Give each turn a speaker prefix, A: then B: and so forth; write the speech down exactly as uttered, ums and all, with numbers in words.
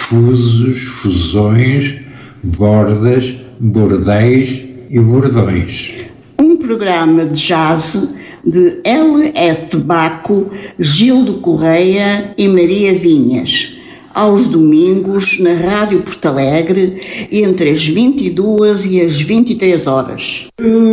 A: fusos, fusões, bordas, bordéis e bordões.
B: Um programa de jazz de L F Baco, Gildo Correia e Maria Vinhas, aos domingos na Rádio Porto Alegre, entre as vinte e duas e as vinte e três horas.